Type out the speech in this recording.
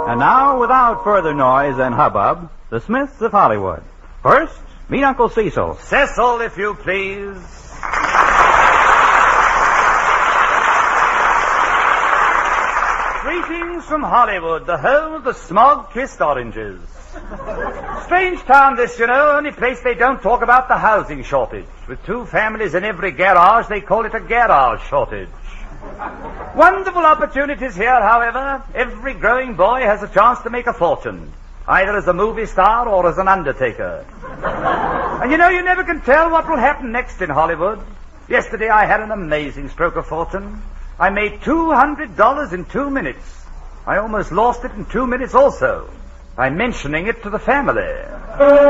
And now, without further noise and hubbub, the Smiths of Hollywood. First, meet Uncle Cecil. Cecil, if you please. Greetings from Hollywood, the home of the smog-kissed oranges. Strange town this, you know, only place they don't talk about the housing shortage. With 2 families in every garage, they call it a garage shortage. Wonderful opportunities here, however. Every growing boy has a chance to make a fortune, either as a movie star or as an undertaker. And you know, you never can tell what will happen next in Hollywood. Yesterday I had an amazing stroke of fortune. I made $200 in 2 minutes. I almost lost it in 2 minutes also, by mentioning it to the family.